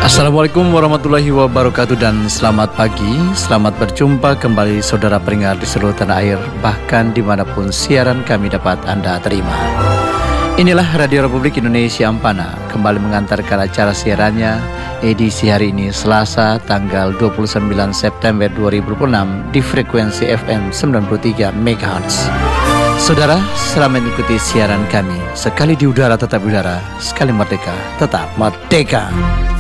Assalamualaikum warahmatullahi wabarakatuh dan selamat pagi. Selamat berjumpa kembali saudara pendengar di seluruh tanah air, bahkan dimanapun siaran kami dapat Anda terima. Inilah Radio Republik Indonesia Ampana kembali mengantarkan acara siarannya edisi hari ini Selasa tanggal 29 September 2006 di frekuensi FM 93 MHz. Saudara, selamat mengikuti siaran kami. Sekali di udara tetap udara, sekali merdeka tetap merdeka.